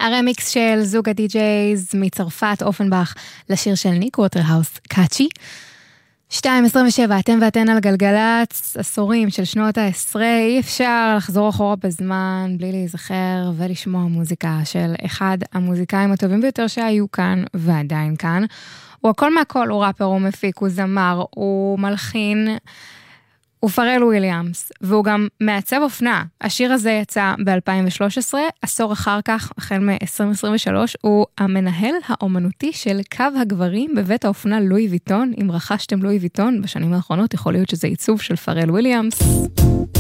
הרמיקס של זוג הדי-ג'ייז מצרפת, אופנבך, לשיר של ניק ווטרהאוס, קאצ'י. 2:27, אתם ואתן על גלגלץ, עשורים של שנות העשרה, אי אפשר לחזור אחורה בזמן, בלי להיזכר ולשמוע מוזיקה של אחד המוזיקאים הטובים ביותר שהיו כאן, ועדיין כאן. הוא הכל מהכל, הוא ראפר, הוא מפיק, הוא זמר, הוא מלחין, הוא פרל וויליאמס, והוא גם מעצב אופנה. השיר הזה יצא ב-2013, עשור אחר כך, החל מ-2023, הוא המנהל האומנותי של קו הגברים בבית האופנה לואי ויטון. אם רכשתם לואי ויטון בשנים האחרונות, יכול להיות שזה עיצוב של פרל וויליאמס.